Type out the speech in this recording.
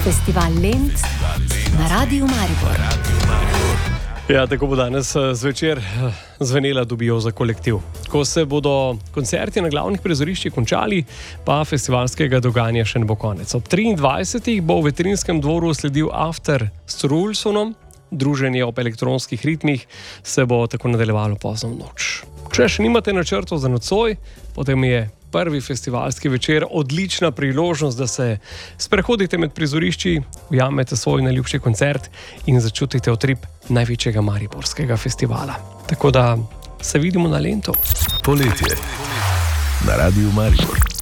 Festival Lent na Radiu Maribor. Ja, tako bo danes zvečer zvenela Dobijo za kolektiv. Ko se bodo koncerti na glavnih prizoriščih končali, pa festivalskega dogajanja še ne bo konec. Ob 23. bo v Veterinskem dvoru sledil After s Trulsonom. Druženje ob elektronskih ritmih se bo tako nadaljevalo pozno v noč. Če še nimate načrtov za nocoj, potem je prvi festivalski večer odlična priložnost, da se sprehodite med prizorišči, ujamete svoj najljubši koncert in začutite utrip največjega mariborskega festivala. Tako da se vidimo na Lentu. Poletje na Radiu Maribor.